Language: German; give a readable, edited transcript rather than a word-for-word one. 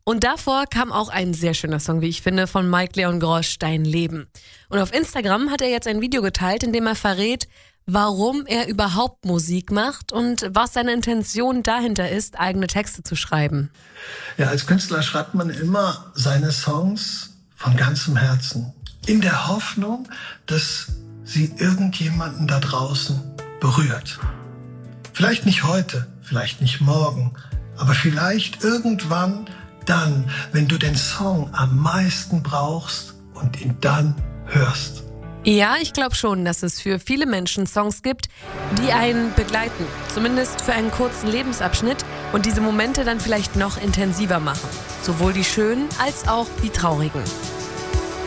Und davor kam auch ein sehr schöner Song, wie ich finde, von Mike Leon Grosch, Dein Leben. Und auf Instagram hat er jetzt ein Video geteilt, in dem er verrät, warum er überhaupt Musik macht und was seine Intention dahinter ist, eigene Texte zu schreiben. Ja, als Künstler schreibt man immer seine Songs von ganzem Herzen. In der Hoffnung, dass sie irgendjemanden da draußen berührt. Vielleicht nicht heute, vielleicht nicht morgen, aber vielleicht irgendwann dann, wenn du den Song am meisten brauchst und ihn dann hörst. Ja, ich glaube schon, dass es für viele Menschen Songs gibt, die einen begleiten. Zumindest für einen kurzen Lebensabschnitt und diese Momente dann vielleicht noch intensiver machen. Sowohl die schönen als auch die traurigen.